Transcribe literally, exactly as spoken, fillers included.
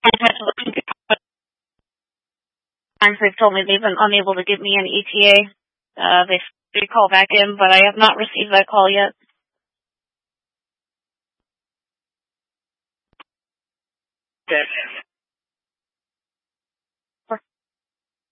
times they've told me they've been unable to give me an E T A. Uh, they they call back in, but I have not received that call yet. Okay.